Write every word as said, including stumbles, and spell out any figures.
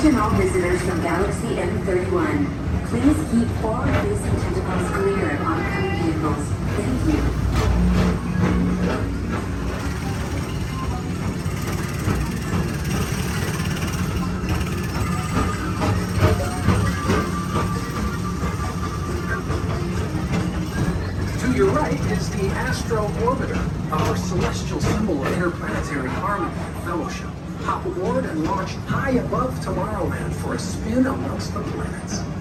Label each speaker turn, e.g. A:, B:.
A: Attention all visitors from Galaxy M thirty-one. Please keep forward-facing tentacles clear of oncoming vehicles. Thank you.
B: To your right is the Astro Orbiter, our celestial symbol of interplanetary harmony and fellowship. Hop aboard and launch high above Tomorrowland for a spin amongst the planets.